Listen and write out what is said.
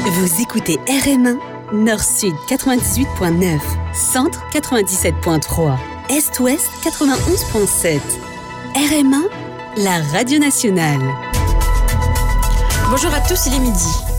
Vous écoutez RM1, Nord-Sud 98.9, Centre 97.3, Est-Ouest 91.7. RM1, la radio nationale. Bonjour à tous, il est midi.